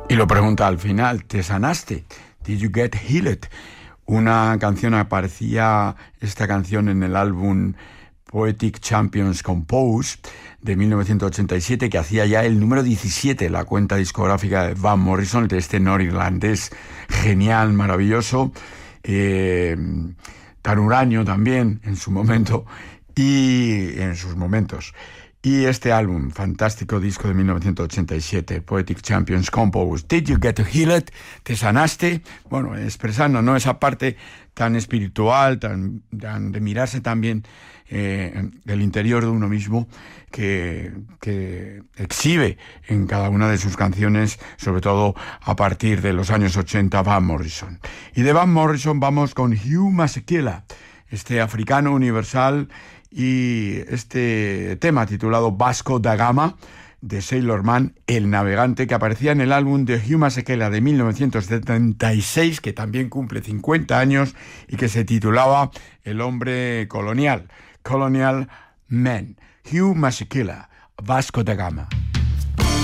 Y lo pregunta al final, ¿te sanaste? Did you get healed? Una canción, aparecía esta canción en el álbum Poetic Champions Compose de 1987, que hacía ya el número 17, la cuenta discográfica de Van Morrison, de este norirlandés genial, maravilloso, tan huraño también en su momento y en sus momentos. Y este álbum, fantástico disco de 1987, Poetic Champions Compose, Did You Get Healed? ¿Te sanaste? Bueno, expresando, ¿no?, esa parte tan espiritual, tan de mirarse también del interior de uno mismo, que exhibe en cada una de sus canciones, sobre todo a partir de los años 80, Van Morrison. Y de Van Morrison vamos con Hugh Masekela, este africano universal, y este tema titulado Vasco da Gama, de Sailor Man, el navegante, que aparecía en el álbum de Hugh Masekela de 1976, que también cumple 50 años, y que se titulaba El hombre colonial, Colonial Man. Hugh Masekela, Vasco da Gama.